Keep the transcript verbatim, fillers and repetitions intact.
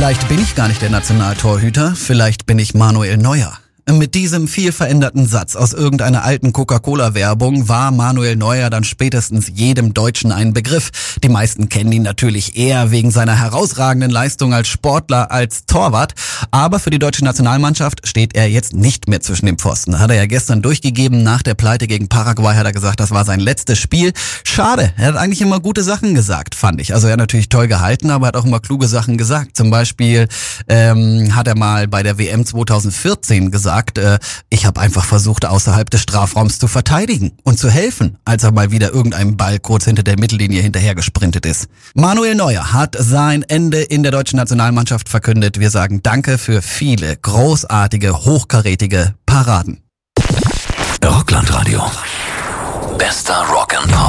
Vielleicht bin ich gar nicht der Nationaltorhüter, vielleicht bin ich Manuel Neuer. Mit diesem viel veränderten Satz aus irgendeiner alten Coca-Cola-Werbung war Manuel Neuer dann spätestens jedem Deutschen ein Begriff. Die meisten kennen ihn natürlich eher wegen seiner herausragenden Leistung als Sportler, als Torwart. Aber für die deutsche Nationalmannschaft steht er jetzt nicht mehr zwischen den Pfosten. Hat er ja gestern durchgegeben. Nach der Pleite gegen Paraguay hat er gesagt, das war sein letztes Spiel. Schade, er hat eigentlich immer gute Sachen gesagt, fand ich. Also er hat natürlich toll gehalten, aber er hat auch immer kluge Sachen gesagt. Zum Beispiel ähm, hat er mal bei der W M zweitausendvierzehn gesagt, ich habe einfach versucht, außerhalb des Strafraums zu verteidigen und zu helfen, als er mal wieder irgendeinem Ball kurz hinter der Mittellinie hinterher gesprintet ist. Manuel Neuer hat sein Ende in der deutschen Nationalmannschaft verkündet. Wir sagen Danke für viele großartige, hochkarätige Paraden. Rocklandradio. Bester Rock and Pop.